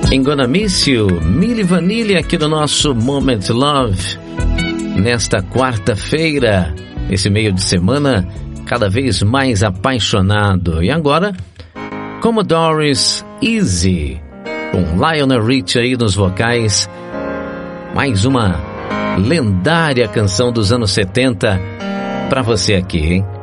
I'm Gonna Miss You, Milli Vanilli aqui no nosso Moment Love, nesta quarta-feira, esse meio de semana, cada vez mais apaixonado. E agora, Commodore's Easy, com Lionel Richie aí nos vocais, mais uma lendária canção dos anos 70 pra você aqui, hein?